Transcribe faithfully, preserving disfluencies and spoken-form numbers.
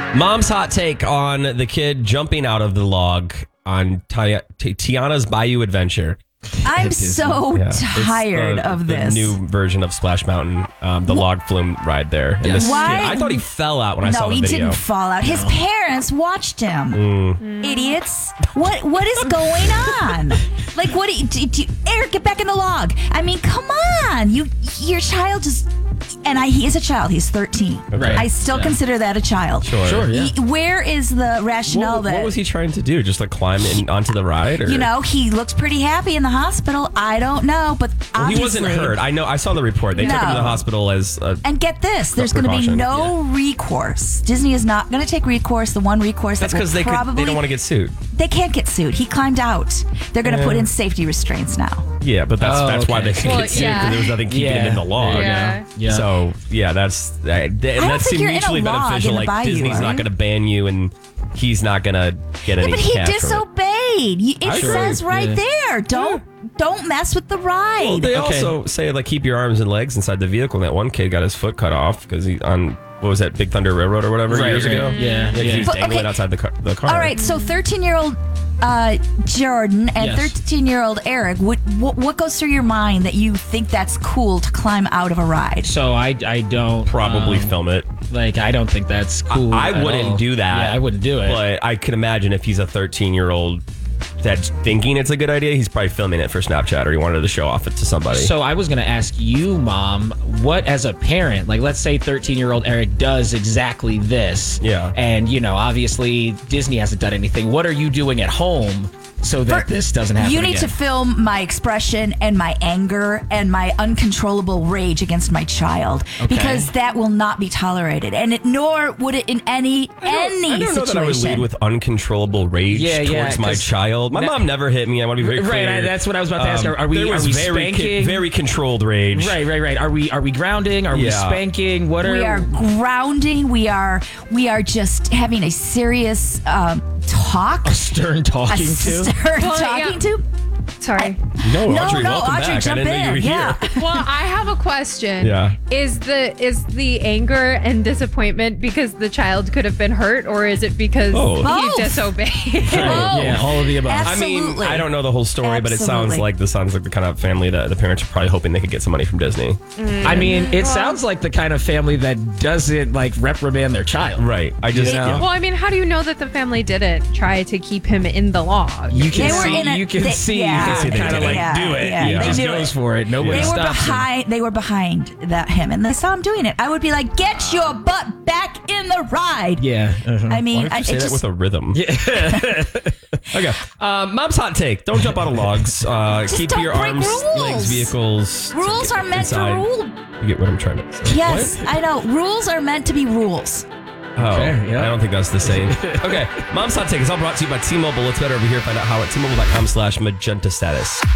Mom's hot take on the kid jumping out of the log on Ti- Ti- Tiana's Bayou Adventure. I'm so Yeah. tired It's the, of the this. new version of Splash Mountain, um, the log flume ride there. And this Why- kid, I thought he fell out when I no, saw the he video. didn't fall out. His parents watched him. Mm. Idiots! What What is going on? Like, what? Do you, do, do, Eric, get back in the log. I mean, come on! You, your child just. And I, he is a child. He's thirteen. Right. I still Yeah. consider that a child. Sure. Sure, yeah. He- where is the rationale What, that? what was he trying to do? Just like climb in, onto the ride? Or? You know, he looks pretty happy in the hospital. I don't know, but Well, he obviously, wasn't hurt. I know. I saw the report. They took him to No. the hospital as a And get this, there's going to be precaution. no recourse. Disney is not going to take recourse. The one recourse That's that will because they could, probably they don't want to get sued. they can't get sued. He climbed out. They're going to put Yeah. in safety restraints now. Yeah, but that's Oh, that's why okay. they can Well, get sued because yeah. there was nothing keeping him Yeah. in the log. Yeah. Yeah. So yeah, that's that, and don't that think seemed you're in a mutually log beneficial. in the Like bayou, Disney's are not you? going to ban you, and he's not going to get Yeah, any but he cash from it. disobeyed. You- It I agree. says right Yeah. there, don't don't mess with the ride. Well, they Okay. also say like keep your arms and legs inside the vehicle. And that one kid got his foot cut off because he on what was that Big Thunder Railroad or whatever Right, years right. ago. Yeah, Like, yeah. he was But, dangling okay. outside the car. The car. All right, so thirteen-year-old uh, Jordan and Yes. thirteen-year-old Eric, what, what what goes through your mind that you think that's cool to climb out of a ride? So I, I don't Probably um, film it. Like I don't think that's cool. I at wouldn't all. do that. Yeah, I wouldn't do it. But I could imagine if he's a thirteen year old that's thinking it's a good idea, he's probably filming it for Snapchat or he wanted to show off it to somebody. So I was going to ask you, Mom, what as a parent, like let's say thirteen-year-old Eric does exactly this. Yeah. And, you know, obviously Disney hasn't done anything. What are you doing at home so that For- this doesn't happen You need again? to film my expression and my anger and my uncontrollable rage against my child because that will not be tolerated, and it, nor would it in any any I don't know situation. that I would lead with uncontrollable rage Yeah, yeah, towards my 'cause child. My that- mom never hit me. I want to be very Right, clear. I- that's what I was about to ask. Um, Are- are we- there was are we very, spanking? very controlled rage. Right, right, right. Are we are we grounding? Are we Yeah. spanking? What are we are grounding. We are we are just having a serious um, talk. a stern A talking to? stern Well, talking yeah. to. No, No, Audrey, no, welcome Audrey, back. jump I didn't know you in. were Yeah. here. Well, I have a question. Yeah. Is the is the anger and disappointment because the child could have been hurt, or is it because Both. he Both. disobeyed? Oh, Yeah, all of the above. I mean, Absolutely. I don't know the whole story, but it sounds Absolutely. like this sounds like the kind of family that the parents are probably hoping they could get some money from Disney. I mean, it sounds like the kind of family that doesn't like reprimand their child. Right. I just, You know? yeah. Well, I mean, how do you know that the family didn't try to keep him in the log? You can They were see, in a- you can they- see, yeah. you can see can they kind of did it. like Yeah, do it. yeah, He they just knew goes it. for it. Nobody They were stops him. behind. They were behind that him, and they saw him doing it. I would be like, "Get your butt back in the ride." Yeah. uh-huh. I mean, Why don't I, you it say that just, with a rhythm? Okay. Um, Mom's hot take. Don't jump out of logs. Uh, Just keep don't your break arms, rules. legs, vehicles. rules are meant inside. to rule. You get what I'm trying to say. Yes, What? I know. Rules are meant to be rules. Oh, Fair, yeah. I don't think that's the same. Okay. Mom's hot take is all brought to you by T-Mobile. Let's better over here find out how at T-Mobile.com slash magenta status.